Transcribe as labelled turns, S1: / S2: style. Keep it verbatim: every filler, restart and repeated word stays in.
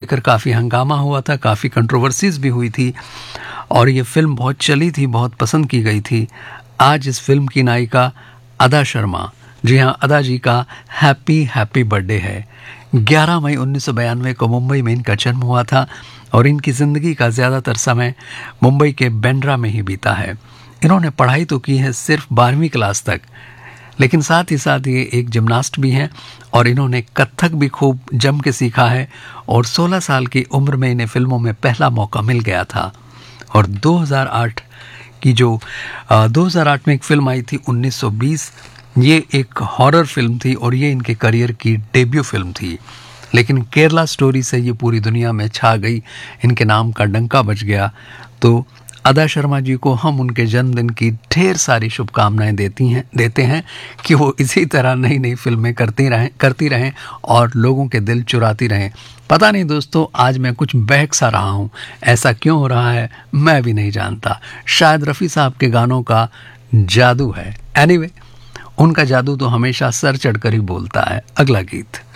S1: लेकर काफ़ी हंगामा हुआ था, काफ़ी कंट्रोवर्सीज भी हुई थी और ये फिल्म बहुत चली थी, बहुत पसंद की गई थी। आज इस फिल्म की नायिका अदा शर्मा, जी हाँ, अदा जी का हैप्पी हैप्पी बर्थडे है। ग्यारह मई उन्नीस सौ बयानवे को मुंबई में इनका जन्म हुआ था और इनकी ज़िंदगी का ज़्यादातर समय मुंबई के बांद्रा में ही बीता है। इन्होंने पढ़ाई तो की है सिर्फ बारहवीं क्लास तक, लेकिन साथ ही साथ ये एक जिम्नास्ट भी हैं और इन्होंने कथक भी खूब जम के सीखा है और सोलह साल की उम्र में इन्हें फिल्मों में पहला मौका मिल गया था। और दो हज़ार आठ की जो आ, दो हज़ार आठ में एक फिल्म आई थी उन्नीस सौ बीस, ये एक हॉरर फिल्म थी और ये इनके करियर की डेब्यू फिल्म थी। लेकिन केरला स्टोरी से ये पूरी दुनिया में छा गई, इनके नाम का डंका बज गया। तो अदा शर्मा जी को हम उनके जन्मदिन की ढेर सारी शुभकामनाएं देती हैं देते हैं कि वो इसी तरह नई नई फिल्में करती रहें करती रहें और लोगों के दिल चुराती रहें। पता नहीं दोस्तों, आज मैं कुछ बहक सा रहा हूँ, ऐसा क्यों हो रहा है मैं भी नहीं जानता। शायद रफ़ी साहब के गानों का जादू है। एनीवे, उनका जादू तो हमेशा सर चढ़कर ही बोलता है। अगला गीत।